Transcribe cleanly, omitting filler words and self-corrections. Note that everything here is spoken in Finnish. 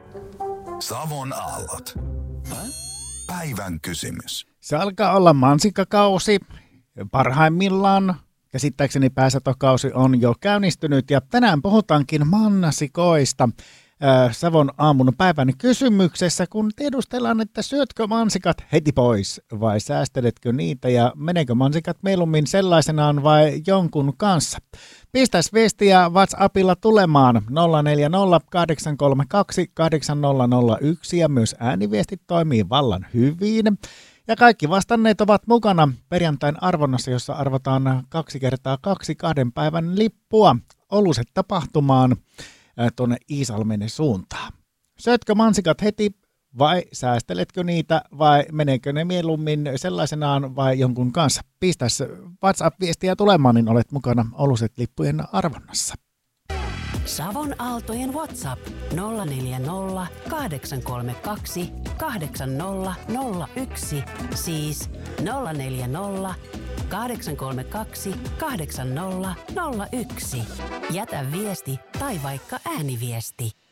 Savon aallot. Päivän kysymys. Se alkaa olla mansikkakausi. Parhaimmillaan käsittääkseni pääsatokausi on jo käynnistynyt ja tänään puhutaankin mannasikoista. Savon aamun päivän kysymyksessä, kun tiedustellaan, että syötkö mansikat heti pois vai säästeletkö niitä ja meneekö mansikat mieluummin sellaisenaan vai jonkun kanssa. Pistäis viestiä WhatsAppilla tulemaan 040 832 8001 ja myös ääniviestit toimii vallan hyvin. Ja kaikki vastanneet ovat mukana perjantain arvonnassa, jossa arvotaan 2x2 2 päivän lippua Oluset tapahtumaan tuonne Iisalmen suuntaan. Syötkö mansikat heti vai säästeletkö niitä vai meneekö ne mieluummin sellaisenaan vai jonkun kanssa? Pistäs WhatsApp-viestiä tulemaan, niin olet mukana Oluset-lippujen arvonnassa. Savon Aaltojen WhatsApp 040 832 8001, siis 040 832 8001. Jätä viesti tai vaikka ääniviesti.